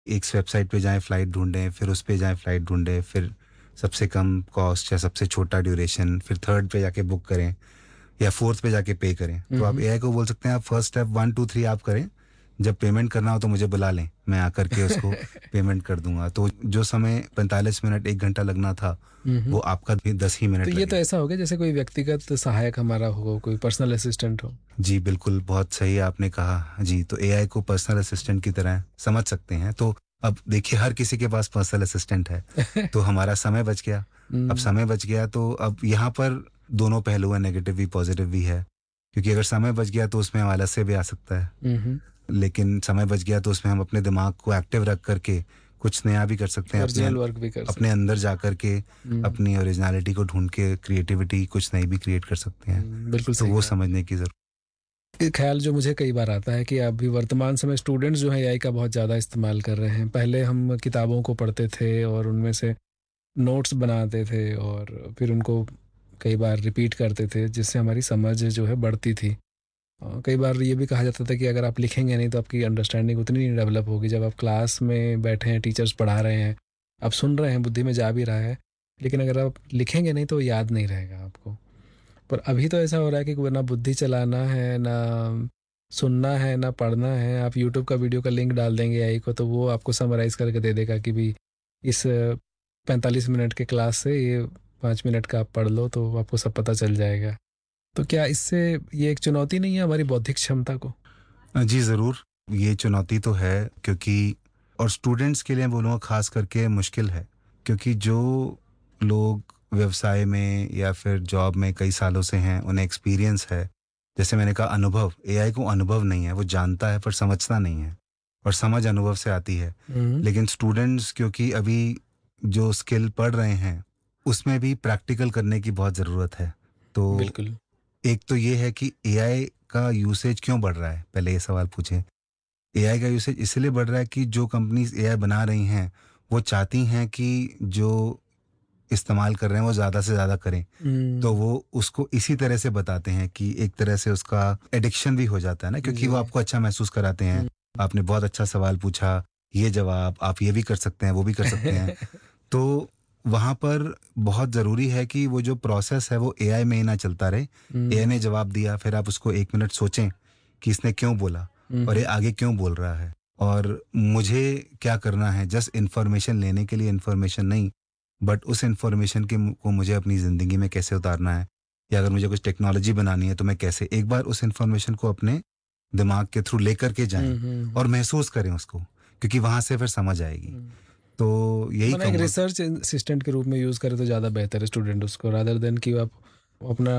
एक वेबसाइट पे जाएँ, फ़्लाइट ढूँढें, फिर उस पे जाएँ, फ़्लाइट ढूँढें, फिर सबसे कम कॉस्ट या सबसे छोटा ड्यूरेशन, फिर थर्ड पे जाके बुक करें या फोर्थ पे जाके पे करें। तो आप एआई को बोल सकते हैं, आप फर्स्ट स्टेप 1 2 3 आप करें। जब पेमेंट करना हो तो मुझे बुला लें, मैं आकर के उसको पेमेंट कर दूँगा। तो जो समय 45 मिनट 1 घंटा लगना था, वो आपका 10 ही तो मिनट ये तो लगेगा। ऐसा हो गया जैसे कोई व्यक्तिगत सहायक हमारा हो, कोई पर्सनल असिस्टेंट हो। जी, बिल्कुल, बहुत सही आपने कहा। जी, तो एआई को पर्सनल असिस्टेंट की तरह समझ सकते हैं। तो अब देखिए, हर किसी के पास पर्सनल असिस्टेंट है, तो हमारा समय बच गया। अब समय बच गया तो अब यहाँ पर दोनों पहलू हैं, नेगेटिव भी, पॉज़िटिव भी है। क्योंकि अगर समय बच गया तो उसमें हम आलस्य भी आ सकता है। लेकिन समय बच गया तो उसमें हम अपने दिमाग को एक्टिव रख करके कुछ नया भी कर सकते हैं, ओरिजिनल वर्क भी कर अपने सकते अंदर जा कर के हैं। अपनी ओरिजिनैलिटी को ढूँढ के क्रिएटिविटी कुछ नई भी क्रिएट कर सकते हैं। बिल्कुल तो सही वो कहा। समझने की ज़रूरत। एक ख्याल जो मुझे कई बार आता है कि अभी वर्तमान समय स्टूडेंट्स जो है एआई का बहुत ज़्यादा इस्तेमाल कर रहे हैं। पहले हम किताबों को पढ़ते थे और उनमें से नोट्स बनाते थे और फिर उनको कई बार रिपीट करते थे, जिससे हमारी समझ जो है बढ़ती थी। कई बार ये भी कहा जाता था कि अगर आप लिखेंगे नहीं तो आपकी अंडरस्टैंडिंग उतनी नहीं डेवलप होगी। जब आप क्लास में बैठे हैं, टीचर्स पढ़ा रहे हैं, आप सुन रहे हैं, बुद्धि में जा भी रहा है, लेकिन अगर आप लिखेंगे नहीं तो याद नहीं रहेगा आपको। पर अभी तो ऐसा हो रहा है कि ना बुद्धि चलाना है, ना सुनना है, ना पढ़ना है। आप यूट्यूब का वीडियो का लिंक डाल देंगे एआई को तो वो आपको समराइज़ करके दे देगा कि भी इस 45 मिनट के क्लास से ये 5 मिनट का आप पढ़ लो तो आपको सब पता चल जाएगा। तो क्या इससे ये एक चुनौती नहीं है हमारी बौद्धिक क्षमता को? जी, ज़रूर, ये चुनौती तो है, क्योंकि और स्टूडेंट्स के लिए बोलूँगा ख़ास करके मुश्किल है, क्योंकि जो लोग व्यवसाय में या फिर जॉब में कई सालों से हैं, उन्हें एक्सपीरियंस है। जैसे मैंने कहा, अनुभव, एआई को अनुभव नहीं है, वो जानता है पर समझता नहीं है, और समझ अनुभव से आती है। लेकिन स्टूडेंट्स क्योंकि अभी जो स्किल पढ़ रहे हैं, उसमें भी प्रैक्टिकल करने की बहुत ज़रूरत है। तो बिल्कुल। एक तो ये है कि एआई का यूसेज क्यों बढ़ रहा है? पहले ये सवाल पूछें। एआई का यूसेज इसलिए बढ़ रहा है कि जो कंपनीज़ एआई बना रही हैं, वो चाहती हैं कि जो इस्तेमाल कर रहे हैं, वो ज़्यादा से ज़्यादा करें। तो वो उसको इसी तरह से बताते हैं कि एक तरह से उसका एडिक्शन भी हो जाता है ना, क्योंकि वो जी। आपको अच्छा महसूस कराते हैं। आपने बहुत अच्छा सवाल पूछा, ये जवाब, आप ये भी कर सकते हैं, वो भी कर सकते हैं। तो वहाँ पर बहुत ज़रूरी है कि वो जो प्रोसेस है वो एआई में ही ना चलता रहे। एआई ने जवाब दिया, फिर आप उसको 1 मिनट सोचें कि इसने क्यों बोला और ये आगे क्यों बोल रहा है, और मुझे क्या करना है। जस्ट इन्फॉर्मेशन लेने के लिए इन्फॉर्मेशन नहीं, बट उस इन्फॉर्मेशन को मुझे अपनी ज़िंदगी में कैसे उतारना है, या अगर मुझे कुछ टेक्नोलॉजी बनानी है तो मैं कैसे एक बार उस इन्फॉर्मेशन को अपने दिमाग के थ्रू लेकर के जाएँ और महसूस करें उसको, क्योंकि वहाँ से फिर समझ आएगी। तो यही मैंने एक कहूँगा। रिसर्च असिस्टेंट के रूप में यूज़ करें तो ज़्यादा बेहतर है स्टूडेंट उसको, रादर देन कि आप अपना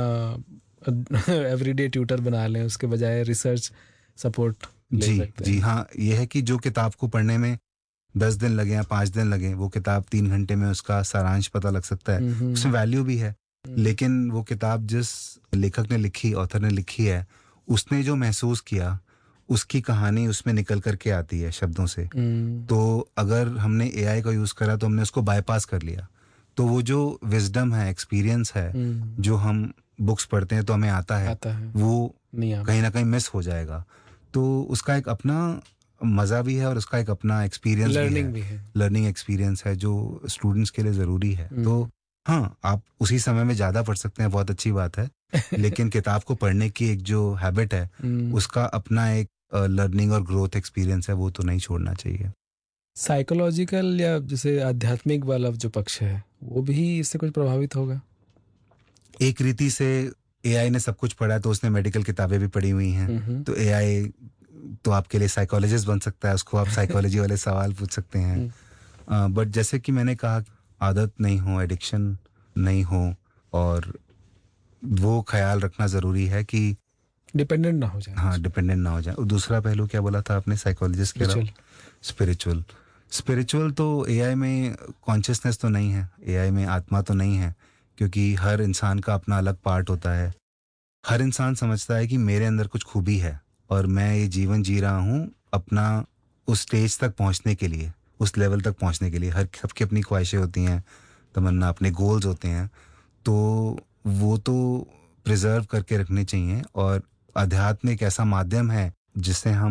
एवरीडे ट्यूटर बना लें, उसके बजाय रिसर्च सपोर्ट ले जी, सकते जी हैं। हाँ, ये है कि जो किताब को पढ़ने में 10 दिन लगे या 5 दिन लगे, वो किताब 3 घंटे में उसका सारांश पता लग सकता है। उसमें वैल्यू भी है। लेकिन वो किताब जिस लेखक ने लिखी, ऑथर ने लिखी है, उसने जो महसूस किया, उसकी कहानी उसमें निकल कर के आती है शब्दों से। तो अगर हमने एआई का यूज़ करा तो हमने उसको बायपास कर लिया। तो वो जो विज़डम है, एक्सपीरियंस है, जो हम बुक्स पढ़ते हैं तो हमें आता है, आता है, वो नहीं आ कहीं न पाता। कहीं मिस हो जाएगा। तो उसका एक अपना मज़ा भी है और उसका एक अपना एक्सपीरियंस भी लर्निंग है। भी है। लर्निंग एक्सपीरियंस है जो स्टूडेंट्स के लिए ज़रूरी है। तो हाँ, आप उसी समय में ज़्यादा पढ़ सकते हैं, बहुत अच्छी बात है। लेकिन किताब को पढ़ने की एक जो हैबिट है, उसका अपना एक लर्निंग और ग्रोथ एक्सपीरियंस है, वो तो नहीं छोड़ना चाहिए। साइकोलॉजिकल या जैसे आध्यात्मिक वाला जो पक्ष है, वो भी इससे कुछ प्रभावित होगा? एक रीति से एआई ने सब कुछ पढ़ा है तो उसने मेडिकल किताबें भी पढ़ी हुई हैं। तो एआई तो आपके लिए साइकोलॉजिस्ट बन सकता है, उसको आप साइकोलॉजी वाले सवाल पूछ सकते हैं। बट जैसे कि मैंने कहा, आदत नहीं हो, एडिक्शन नहीं हो, और वो ख्याल रखना ज़रूरी है कि डिपेंडेंट ना हो जाए हाँ, उस पे। डिपेंडेंट ना हो जाए। और दूसरा पहलू क्या बोला था आपने साइकोलॉजिस्ट के अलावा? रिचुअल। स्पिरिचुअल। स्पिरिचुअल तो एआई में कॉन्शियसनेस तो नहीं है, एआई में आत्मा तो नहीं है, क्योंकि हर इंसान का अपना अलग पार्ट होता है। हर इंसान समझता है कि मेरे अंदर कुछ खूबी है और मैं ये जीवन जी रहा हूँ अपना उस स्टेज तक पहुँचने के लिए, उस लेवल तक पहुँचने के लिए। हर सबकी अपनी ख्वाहिशें होती हैं, तमन्ना, अपने गोल्स होते हैं। तो वो तो प्रिजर्व करके रखने चाहिए। और अध्यात्म एक ऐसा माध्यम है जिससे हम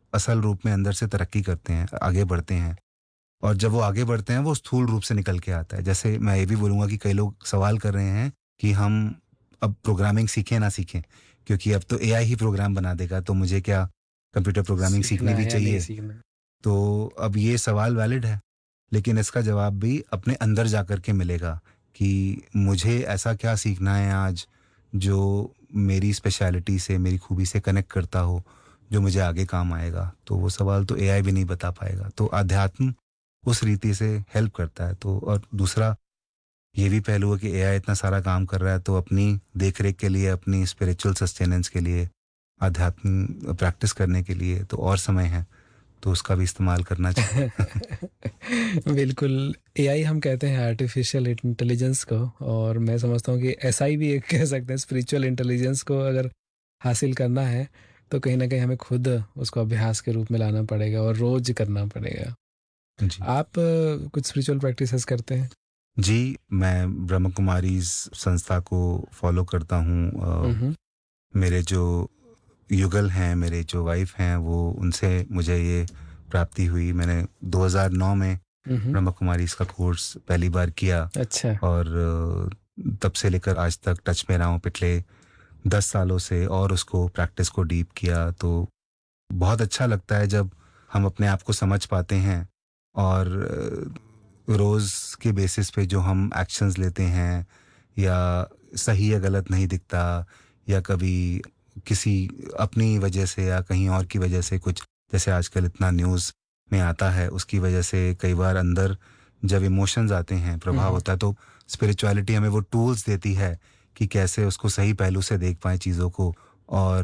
असल रूप में अंदर से तरक्की करते हैं, आगे बढ़ते हैं, और जब वो आगे बढ़ते हैं वो स्थूल रूप से निकल के आता है। जैसे मैं ये भी बोलूँगा कि कई लोग सवाल कर रहे हैं कि हम अब प्रोग्रामिंग सीखें ना सीखें, क्योंकि अब तो एआई ही प्रोग्राम बना देगा, तो मुझे क्या कंप्यूटर प्रोग्रामिंग सीखना सीखनी भी है या नहीं चाहिए? सीखना। तो अब ये सवाल वैलिड है, लेकिन इसका जवाब भी अपने अंदर जा कर के मिलेगा कि मुझे ऐसा क्या सीखना है आज जो मेरी स्पेशलिटी से, मेरी खूबी से कनेक्ट करता हो, जो मुझे आगे काम आएगा। तो वो सवाल तो एआई भी नहीं बता पाएगा। तो अध्यात्म उस रीति से हेल्प करता है। तो और दूसरा ये भी पहलू है कि एआई इतना सारा काम कर रहा है, तो अपनी देख-रेख के लिए, अपनी स्पिरिचुअल सस्टेनेंस के लिए, आध्यात्म प्रैक्टिस करने के लिए तो और समय है, तो उसका भी इस्तेमाल करना चाहिए। बिल्कुल, एआई हम कहते हैं आर्टिफिशियल इंटेलिजेंस को, और मैं समझता हूँ कि एसआई भी एक कह सकते हैं, स्पिरिचुअल इंटेलिजेंस को अगर हासिल करना है तो कहीं ना कहीं हमें खुद उसको अभ्यास के रूप में लाना पड़ेगा और रोज करना पड़ेगा। जी। आप कुछ स्पिरिचुअल प्रैक्टिसेस करते हैं? जी, मैं ब्रह्म कुमारीज़ संस्था को फ़ॉलो करता हूँ। हम्म। मेरे जो युगल हैं, मेरे जो वाइफ़ हैं, वो उनसे मुझे ये प्राप्ति हुई। मैंने 2009 में हम्म। ब्रह्म कुमारीज़ का कोर्स पहली बार किया, अच्छा। और तब से लेकर आज तक टच में रहा हूँ पिछले 10 सालों से, और उसको प्रैक्टिस को डीप किया। तो बहुत अच्छा लगता है जब हम अपने आप को समझ पाते हैं, और रोज़ के बेसिस पे जो हम एक्शंस लेते हैं, या सही या गलत नहीं दिखता, या कभी किसी अपनी वजह से या कहीं और की वजह से कुछ, जैसे आजकल इतना न्यूज़ में आता है, उसकी वजह से कई बार अंदर जब इमोशंस आते हैं, प्रभाव हम्म। होता है, तो स्पिरिचुअलिटी हमें वो टूल्स देती है कि कैसे उसको सही पहलू से देख पाएँ चीज़ों को, और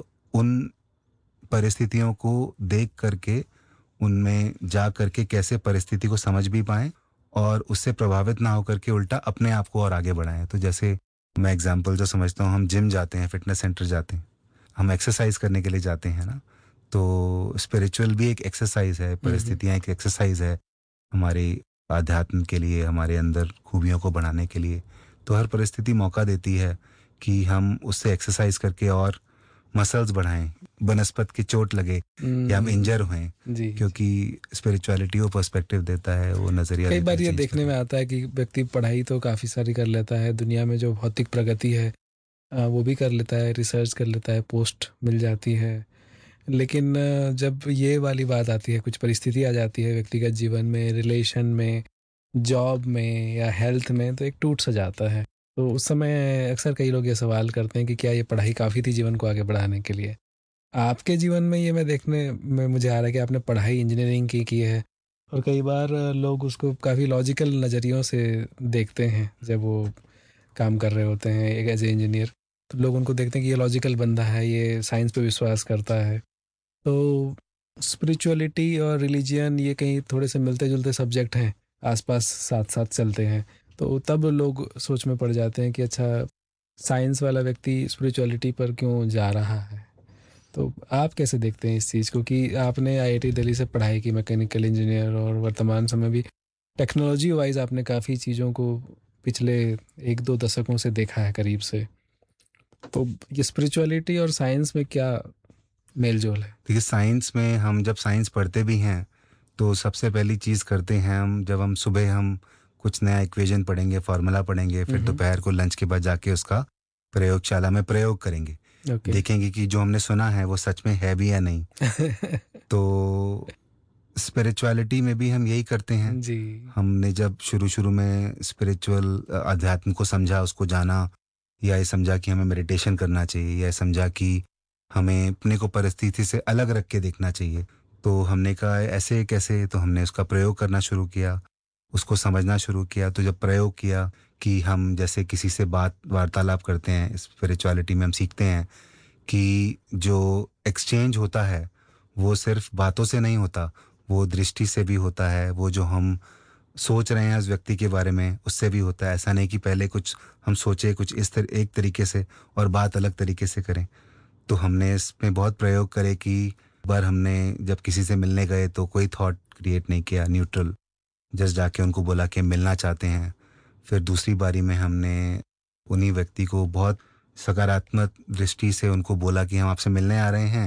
उन परिस्थितियों को देख करके उनमें जा करके कैसे परिस्थिति को समझ भी पाएँ, और उससे प्रभावित ना होकर के उल्टा अपने आप को और आगे बढ़ाएँ। तो जैसे मैं एग्ज़ाम्पल जो समझता हूँ, हम जिम जाते हैं, फ़िटनेस सेंटर जाते हैं, हम एक्सरसाइज़ करने के लिए जाते हैं ना, तो स्पिरिचुअल भी एक एक्सरसाइज़ है, हम्म। परिस्थितियाँ एक एक्सरसाइज़ है हमारे आध्यात्म के लिए, हमारे अंदर खूबियों को बढ़ाने के लिए। तो हर परिस्थिति मौका देती है कि हम उससे एक्सरसाइज़ करके और मसल्स बढ़ाएँ, बनस्पत की चोट लगे या हम हम्म। इंजर हुए, जी जी। क्योंकि स्पिरिचुअलिटी वो पर्सपेक्टिव देता है, वो नज़रिया कई देता बार है ये चेंज देखने में करने का। आता है कि व्यक्ति पढ़ाई तो काफ़ी सारी कर लेता है, दुनिया में जो भौतिक प्रगति है वो भी कर लेता है, रिसर्च कर लेता है, पोस्ट मिल जाती है, लेकिन जब ये वाली बात आती है, कुछ परिस्थिति आ जाती है व्यक्तिगत जीवन में, रिलेशन में, जॉब में या हेल्थ में, तो एक टूट सा जाता है। तो उस समय अक्सर कई लोग ये सवाल करते हैं कि क्या ये पढ़ाई काफ़ी थी जीवन को आगे बढ़ाने के लिए? आपके जीवन में ये मैं देखने में मुझे आ रहा है कि आपने पढ़ाई इंजीनियरिंग की है, और कई बार लोग उसको काफ़ी लॉजिकल नज़रियों से देखते हैं जब वो काम कर रहे होते हैं एक एज ए इंजीनियर। तो लोग उनको देखते हैं कि ये लॉजिकल बंदा है, ये साइंस पे विश्वास करता है। तो स्पिरिचुअलिटी और रिलीजियन ये कहीं थोड़े से मिलते जुलते सब्जेक्ट हैं, आसपास साथ साथ चलते हैं। तो तब लोग सोच में पड़ जाते हैं कि अच्छा, साइंस वाला व्यक्ति स्पिरिचुअलिटी पर क्यों जा रहा है? तो आप कैसे देखते हैं इस चीज़ को कि आपने आईआईटी दिल्ली से पढ़ाई की, मैकेनिकल इंजीनियर, और वर्तमान समय भी टेक्नोलॉजी वाइज आपने काफ़ी चीज़ों को पिछले 1-2 दशकों से देखा है करीब से। तो ये स्पिरिचुअलिटी और साइंस में क्या मेल जोल है? देखिए, साइंस में हम जब साइंस पढ़ते भी हैं, तो सबसे पहली चीज़ करते हैं हम, जब हम सुबह हम कुछ नया इक्वेशन पढ़ेंगे, फार्मूला पढ़ेंगे, फिर हम्म। दोपहर को लंच के बाद जाके उसका प्रयोगशाला में प्रयोग करेंगे। ओके। देखेंगे कि जो हमने सुना है वो सच में है भी या नहीं। तो स्पिरिचुअलिटी में भी हम यही करते हैं। जी। हमने जब शुरू-शुरू में स्पिरिचुअल अध्यात्म को समझा, उसको जाना, या ये समझा कि हमें मेडिटेशन करना चाहिए, या ये समझा कि हमें अपने को परिस्थिति से अलग रख के देखना चाहिए, तो हमने कहा ऐसे कैसे? तो हमने उसका प्रयोग करना शुरू किया, उसको समझना शुरू किया। तो जब प्रयोग किया कि हम जैसे किसी से बात वार्तालाप करते हैं, स्पिरिचुअलिटी में हम सीखते हैं कि जो एक्सचेंज होता है, वो सिर्फ बातों से नहीं होता, वो दृष्टि से भी होता है। वो जो हम सोच रहे हैं उस व्यक्ति के बारे में, उससे भी होता है। ऐसा नहीं कि पहले कुछ हम सोचे कुछ एक तरीके से और बात अलग तरीके से करें। तो हमने इसमें बहुत प्रयोग करे कि एक बार हमने जब किसी से मिलने गए तो कोई थॉट क्रिएट नहीं किया, न्यूट्रल, जस्ट जाके उनको बोला कि हम मिलना चाहते हैं। फिर दूसरी बारी में हमने उन्हीं व्यक्ति को बहुत सकारात्मक दृष्टि से उनको बोला कि हम आपसे मिलने आ रहे हैं,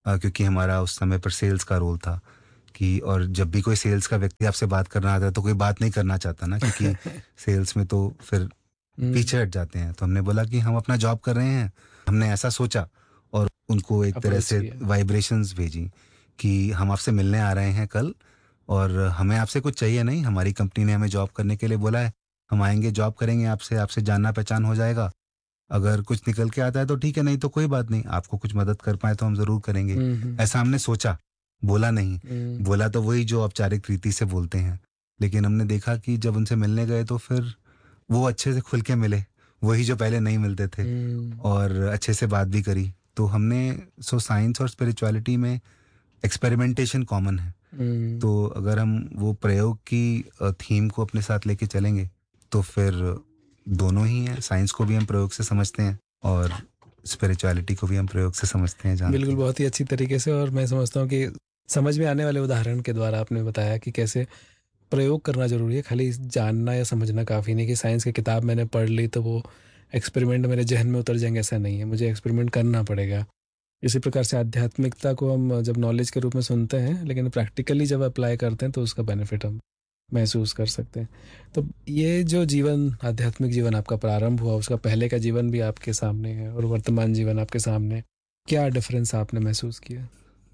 क्योंकि हमारा उस समय पर सेल्स का रोल था कि, और जब भी कोई सेल्स का व्यक्ति आपसे बात करना आता है तो कोई बात नहीं करना चाहता ना, क्योंकि सेल्स में तो फिर पीछे हट जाते हैं। तो हमने बोला कि हम अपना जॉब कर रहे हैं, हमने ऐसा सोचा और उनको एक तरह अप्रोच से किया। वाइब्रेशंस भेजी कि हम आपसे मिलने आ रहे हैं कल, और हमें आपसे कुछ चाहिए नहीं, हमारी कंपनी ने हमें जॉब करने के लिए बोला है, हम आएंगे, जॉब करेंगे आपसे, आपसे जानना पहचान हो जाएगा, अगर कुछ निकल के आता है तो ठीक है, नहीं तो कोई बात नहीं, आपको कुछ मदद कर पाए तो हम ज़रूर करेंगे। ऐसा हमने सोचा, बोला नहीं। बोला तो वही जो औपचारिक रीति से बोलते हैं, लेकिन हमने देखा कि जब उनसे मिलने गए तो फिर वो अच्छे से खुल के मिले, वही जो पहले नहीं मिलते थे, और अच्छे से बात भी करी। तो हमने साइंस और स्पिरिचुअलिटी में एक्सपेरिमेंटेशन कॉमन है। तो अगर हम वो प्रयोग की थीम को अपने साथ लेके चलेंगे तो फिर दोनों ही हैं, साइंस को भी हम प्रयोग से समझते हैं और स्पिरिचुअलिटी को भी हम प्रयोग से समझते हैं, जानते बिल्कुल, हैं। बहुत ही अच्छी तरीके से, और मैं समझता हूँ कि समझ में आने वाले उदाहरण के द्वारा आपने बताया कि कैसे प्रयोग करना ज़रूरी है, खाली जानना या समझना काफ़ी नहीं कि साइंस की किताब मैंने पढ़ ली तो वो एक्सपेरिमेंट मेरे जहन में उतर जाएंगे, ऐसा नहीं है, मुझे एक्सपेरिमेंट करना पड़ेगा। इसी प्रकार से आध्यात्मिकता को हम जब नॉलेज के रूप में सुनते हैं, लेकिन प्रैक्टिकली जब अप्लाई करते हैं तो उसका बेनिफिट हम महसूस कर सकते हैं। तो ये जो जीवन, आध्यात्मिक जीवन आपका प्रारंभ हुआ, उसका पहले का जीवन भी आपके सामने है और वर्तमान जीवन आपके सामने है। क्या डिफरेंस आपने महसूस किया?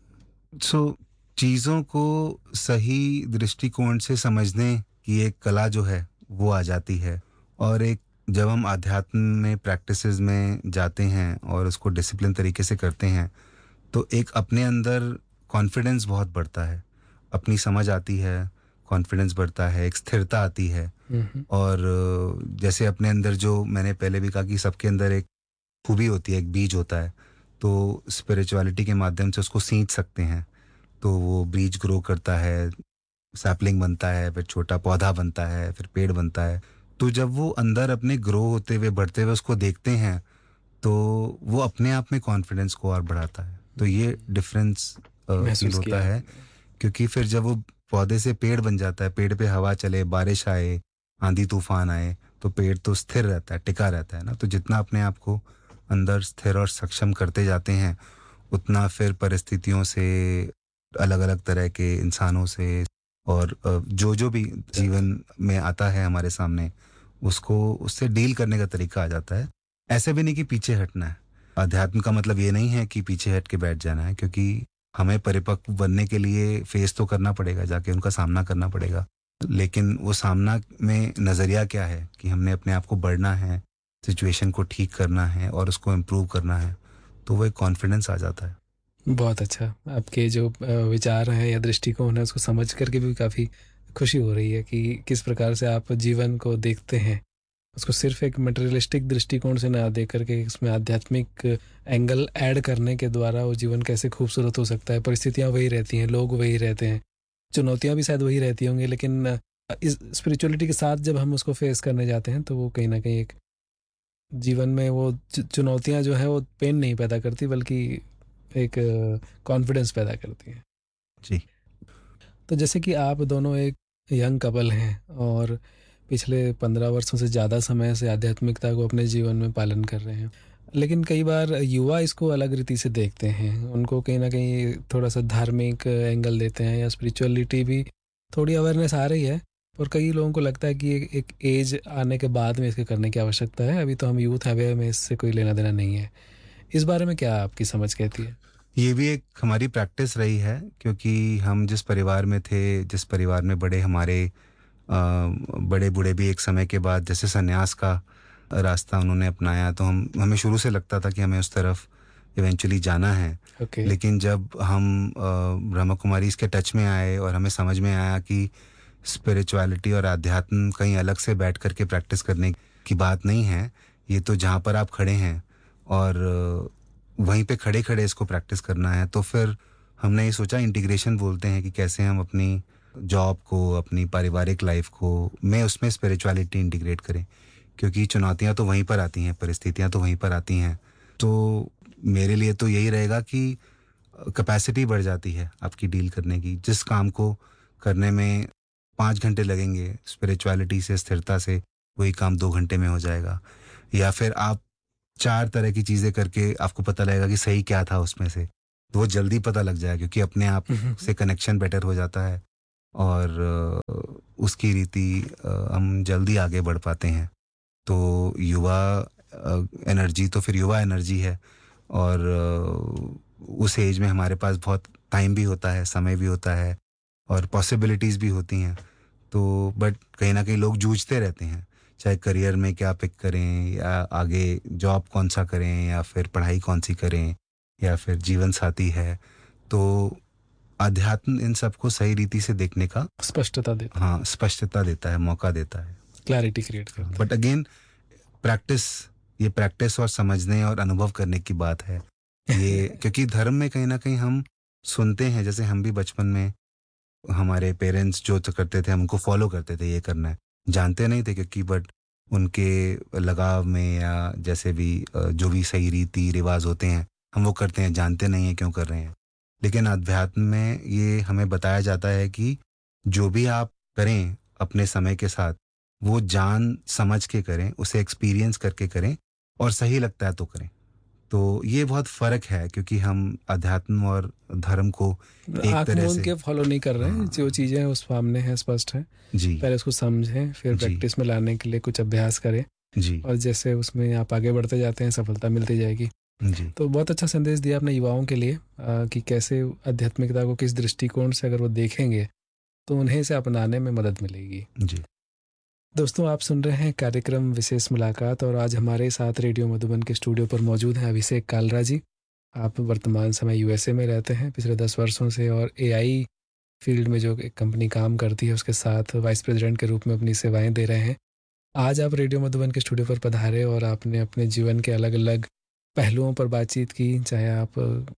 चीज़ों को सही दृष्टिकोण से समझने की एक कला जो है वो आ जाती है, और एक जब हम आध्यात्म में प्रैक्टिसेस में जाते हैं और उसको डिसिप्लिन तरीके से करते हैं तो एक अपने अंदर कॉन्फिडेंस बहुत बढ़ता है, अपनी समझ आती है, कॉन्फिडेंस बढ़ता है, एक स्थिरता आती है। और जैसे अपने अंदर, जो मैंने पहले भी कहा कि सबके अंदर एक खूबी होती है, एक बीज होता है, तो स्पिरिचुअलिटी के माध्यम से उसको सींच सकते हैं, तो वो बीज ग्रो करता है, सैपलिंग बनता है, फिर छोटा पौधा बनता है, फिर पेड़ बनता है। तो जब वो अंदर अपने ग्रो होते हुए, बढ़ते हुए उसको देखते हैं तो वो अपने आप में कॉन्फिडेंस को और बढ़ाता है। तो ये डिफरेंस फील महसूस होता किया है, आपने? क्योंकि फिर जब वो पौधे से पेड़ बन जाता है, पेड़ पे हवा चले, बारिश आए, आंधी तूफान आए, तो पेड़ तो स्थिर रहता है, टिका रहता है ना। तो जितना अपने आप को अंदर स्थिर और सक्षम करते जाते हैं, उतना फिर परिस्थितियों से, अलग अलग तरह के इंसानों से, और जो जो भी जीवन में आता है हमारे सामने, उसको उससे डील करने का तरीका आ जाता है। ऐसे भी नहीं कि पीछे हटना है। अध्यात्म का मतलब ये नहीं है कि पीछे हट के बैठ जाना है, क्योंकि हमें परिपक्व बनने के लिए फेस तो करना पड़ेगा, जाके उनका सामना करना पड़ेगा। लेकिन वो सामना में नज़रिया क्या है कि हमने अपने आप को बढ़ना है, सिचुएशन को ठीक करना है और उसको इम्प्रूव करना है, तो वो एक कॉन्फिडेंस आ जाता है। बहुत अच्छा। आपके जो विचार हैं या दृष्टिकोण है, उसको समझ करके भी काफ़ी खुशी हो रही है कि किस प्रकार से आप जीवन को देखते हैं। उसको सिर्फ एक मटेरियलिस्टिक दृष्टिकोण से ना देख करके इसमें आध्यात्मिक एंगल ऐड करने के द्वारा वो जीवन कैसे खूबसूरत हो सकता है। परिस्थितियाँ वही रहती हैं, लोग वही रहते हैं, चुनौतियाँ भी शायद वही रहती होंगी, लेकिन इस स्पिरिचुअलिटी के साथ जब हम उसको फेस करने जाते हैं तो वो कहीं ना कहीं एक जीवन में वो चुनौतियाँ जो है वो पेन नहीं पैदा करती, बल्कि एक कॉन्फिडेंस पैदा करती है। जी। तो जैसे कि आप दोनों एक यंग कपल हैं और पिछले 15 वर्षों से ज़्यादा समय से आध्यात्मिकता को अपने जीवन में पालन कर रहे हैं, लेकिन कई बार युवा इसको अलग रीति से देखते हैं, उनको कहीं ना कहीं थोड़ा सा धार्मिक एंगल देते हैं या स्पिरिचुअलिटी भी थोड़ी अवेयरनेस आ रही है, और कई लोगों को लगता है कि एक एज आने के बाद में इसके करने की आवश्यकता है, अभी तो हम यूथ है, हमें इससे कोई लेना देना नहीं है। इस बारे में क्या आपकी समझ कहती है? ये भी एक हमारी प्रैक्टिस रही है, क्योंकि हम जिस परिवार में थे, जिस परिवार में बड़े, हमारे बड़े बूढ़े भी एक समय के बाद जैसे संन्यास का रास्ता उन्होंने अपनाया, तो हमें शुरू से लगता था कि हमें उस तरफ इवेंचुअली जाना है। ओके। लेकिन जब हम ब्रह्मा कुमारी इसके टच में आए और हमें समझ में आया कि स्पिरिचुअलिटी और आध्यात्म कहीं अलग से बैठ करके प्रैक्टिस करने की बात नहीं है, ये तो जहाँ पर आप खड़े हैं और वहीं पे खड़े खड़े इसको प्रैक्टिस करना है, तो फिर हमने ये सोचा, इंटीग्रेशन बोलते हैं, कि कैसे हम अपनी जॉब को, अपनी पारिवारिक लाइफ को, में उसमें स्पिरिचुअलिटी इंटीग्रेट करें, क्योंकि चुनौतियां तो वहीं पर आती हैं, परिस्थितियां तो वहीं पर आती हैं। तो मेरे लिए तो यही रहेगा कि कैपेसिटी बढ़ जाती है आपकी डील करने की। जिस काम को करने में 5 घंटे लगेंगे, स्पिरिचुअलिटी से, स्थिरता से, वही काम 2 घंटे में हो जाएगा। या फिर आप 4 तरह की चीज़ें करके आपको पता लगेगा कि सही क्या था उसमें से, तो वो जल्दी पता लग जाए, क्योंकि अपने आप से कनेक्शन बेटर हो जाता है और उसकी रीति हम जल्दी आगे बढ़ पाते हैं। तो युवा एनर्जी तो फिर युवा एनर्जी है, और उस एज में हमारे पास बहुत टाइम भी होता है, समय भी होता है और पॉसिबिलिटीज़ भी होती हैं। तो बट कहीं ना कहीं लोग जूझते रहते हैं, चाहे करियर में क्या पिक करें, या आगे जॉब कौन सा करें, या फिर पढ़ाई कौन सी करें, या फिर जीवन साथी है। तो अध्यात्म इन सबको सही रीति से देखने का स्पष्टता देता है। हाँ, स्पष्टता देता है, मौका देता है, क्लैरिटी क्रिएट करता है। बट अगेन ये प्रैक्टिस और समझने और अनुभव करने की बात है ये। क्योंकि धर्म में कहीं ना कहीं हम सुनते हैं, जैसे हम भी बचपन में हमारे पेरेंट्स जो करते थे हम उनको फॉलो करते थे, ये करना है, जानते नहीं थे क्योंकि, बट उनके लगाव में या जैसे भी जो भी सही रीति रिवाज होते हैं हम वो करते हैं, जानते नहीं हैं क्यों कर रहे हैं। लेकिन अध्यात्म में ये हमें बताया जाता है कि जो भी आप करें अपने समय के साथ, वो जान समझ के करें, उसे एक्सपीरियंस करके करें, और सही लगता है तो करें। तो ये बहुत फ़र्क है, क्योंकि हम अध्यात्म और धर्म को एक आंख तरह मूंद से के फॉलो नहीं कर रहे हैं। जो चीज़ें हैं उस सामने हैं, स्पष्ट है, जी पहले उसको समझें, फिर जी प्रैक्टिस में लाने के लिए कुछ अभ्यास करें, जी और जैसे उसमें आप आगे बढ़ते जाते हैं सफलता मिलती जाएगी। जी तो बहुत अच्छा संदेश दिया आपने युवाओं के लिए कि कैसे आध्यात्मिकता को किस दृष्टिकोण से अगर वो देखेंगे तो उन्हें इसे अपनाने में मदद मिलेगी। जी। दोस्तों, आप सुन रहे हैं कार्यक्रम विशेष मुलाकात, और आज हमारे साथ रेडियो मधुबन के स्टूडियो पर मौजूद हैं अभिषेक कालरा जी। आप वर्तमान समय यूएसए में रहते हैं पिछले 10 वर्षों से, और एआई फील्ड में जो एक कंपनी काम करती है उसके साथ वाइस प्रेसिडेंट के रूप में अपनी सेवाएं दे रहे हैं। आज आप रेडियो मधुबन के स्टूडियो पर पधारे और आपने अपने जीवन के अलग अलग पहलुओं पर बातचीत की। चाहे आप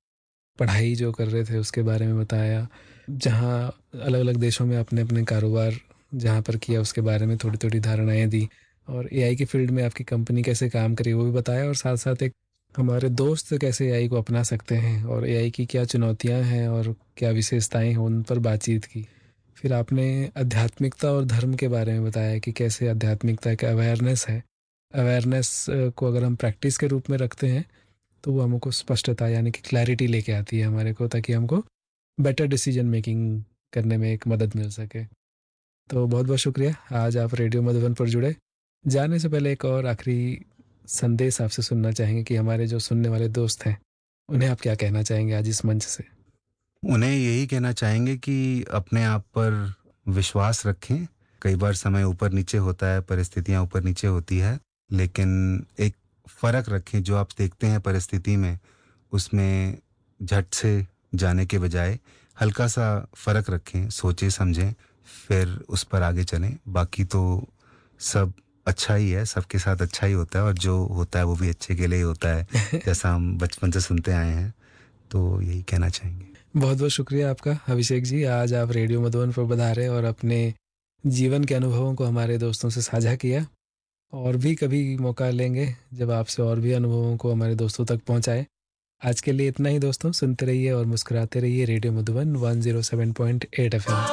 पढ़ाई जो कर रहे थे उसके बारे में बताया, जहाँ अलग अलग देशों में आपने अपने कारोबार जहाँ पर किया उसके बारे में थोड़ी थोड़ी धारणाएं दी, और एआई की फील्ड में आपकी कंपनी कैसे काम करी वो भी बताया, और साथ साथ एक हमारे दोस्त कैसे एआई को अपना सकते हैं और एआई की क्या चुनौतियां हैं और क्या विशेषताएं हैं उन पर बातचीत की। फिर आपने आध्यात्मिकता और धर्म के बारे में बताया कि कैसे आध्यात्मिकता एक अवेयरनेस है। अवेयरनेस को अगर हम प्रैक्टिस के रूप में रखते हैं तो वो हमको स्पष्टता यानी कि क्लैरिटी लेके आती है हमारे को, ताकि हमको बेटर डिसीजन मेकिंग करने में एक मदद मिल सके। तो बहुत बहुत शुक्रिया, आज आप रेडियो मधुबन पर जुड़े। जाने से पहले एक और आखिरी संदेश आपसे सुनना चाहेंगे कि हमारे जो सुनने वाले दोस्त हैं उन्हें आप क्या कहना चाहेंगे आज इस मंच से? उन्हें यही कहना चाहेंगे कि अपने आप पर विश्वास रखें। कई बार समय ऊपर नीचे होता है, परिस्थितियां ऊपर नीचे होती है, लेकिन एक फ़र्क रखें, जो आप देखते हैं परिस्थिति में उसमें झट से जाने के बजाय हल्का सा फ़र्क रखें, सोचें समझें, फिर उस पर आगे चलें। बाकी तो सब अच्छा ही है, सबके साथ अच्छा ही होता है, और जो होता है वो भी अच्छे के लिए ही होता है, जैसा हम बचपन से सुनते आए हैं। तो यही कहना चाहेंगे। बहुत बहुत शुक्रिया आपका अभिषेक जी, आज आप रेडियो मधुबन पर पधारे और अपने जीवन के अनुभवों को हमारे दोस्तों से साझा किया। और भी कभी मौका लेंगे जब आपसे और भी अनुभवों को हमारे दोस्तों तक पहुंचाए। आज के लिए इतना ही दोस्तों, सुनते रहिए और मुस्कुराते रहिए रेडियो मधुबन 107.8 FM।